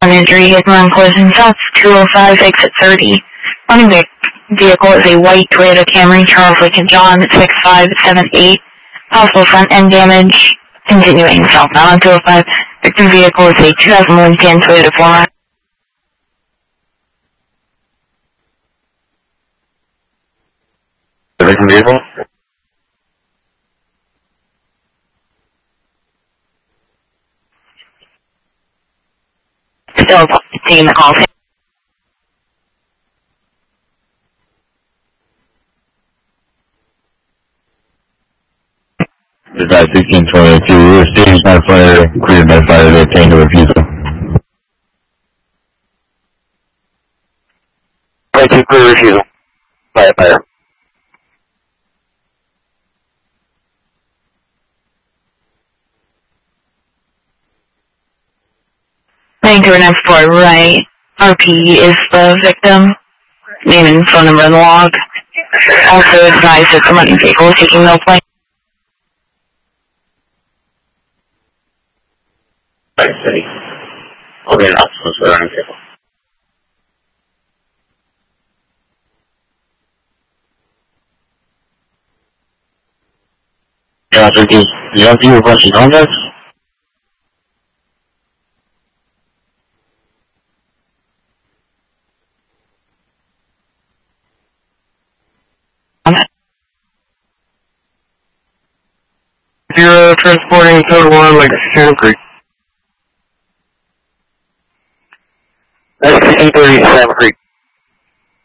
An injury hit and run collision south 205 exit 30. Running vehicle is a white Toyota Camry Charles Lincoln John 6578. Possible front end damage. Continuing southbound on 205. Victim vehicle is a 2001 Toyota 4. The victim vehicle? Still taking the call. Is that 1622? We were staged by fire, cleared by fire, they obtained a refusal. Right to clear refusal. By fire. Heading to an F4 right. RP is the victim. Name and phone number in the log. Also advise that the running vehicle is taking no place. City. I'll be an obstacle for the running vehicle. Yeah, so do you have to request your contacts? You're transporting code 1 like Sand Creek. That's 1630 Sand Creek.